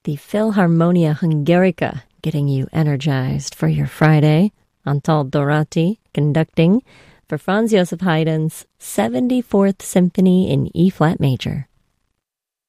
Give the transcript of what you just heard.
the Philharmonia Hungarica getting you energized for your Friday. Antal Dorati conducting for Franz Joseph Haydn's 74th Symphony in E-flat major.